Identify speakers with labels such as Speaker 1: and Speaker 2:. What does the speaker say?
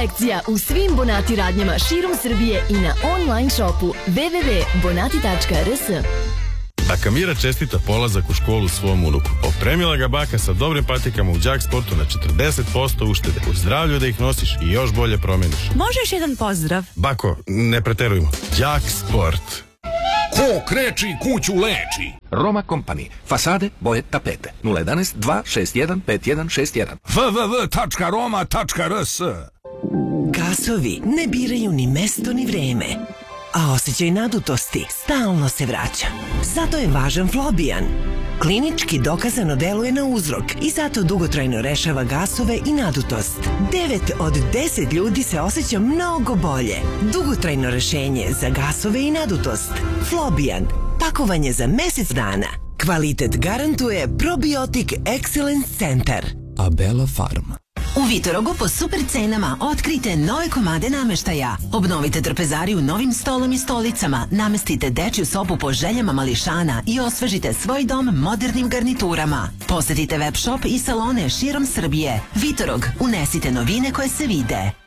Speaker 1: kolekcija u svim Bonati radnjama širom Srbije i na online shopu www.bonati.rs.
Speaker 2: Baka Mira čestita polazak u školu svom unuku. Opremila ga baka sa dobrim patikama u Đak Sportu na 40% uštede. U zdravlju da ih nosiš i još bolje promeniš.
Speaker 3: Može još jedan pozdrav?
Speaker 2: Bako, ne preterujmo. Đak Sport.
Speaker 4: Ko kreči kuću leči.
Speaker 5: Roma Company. Fasade, boje, tapete. 011 261 5161.
Speaker 4: www.roma.rs.
Speaker 6: Gasovi ne biraju ni mesto ni vreme, a osjećaj nadutosti stalno se vraća. Zato je važan Flobijan. Klinički dokazano deluje na uzrok i zato dugotrajno rešava gasove i nadutost. 9 od 10 ljudi se osjeća mnogo bolje. Dugotrajno rešenje za gasove i nadutost. Flobijan. Pakovanje za mesec dana. Kvalitet garantuje Probiotic Excellence Center.
Speaker 5: Abela Farma.
Speaker 7: U Vitorogu po super cenama otkrijte nove komade nameštaja. Obnovite trpezariju novim stolom i stolicama, namestite dečju sobu po željama mališana i osvežite svoj dom modernim garniturama. Posetite web shop i salone širom Srbije. Vitorog, unesite novine koje se vide.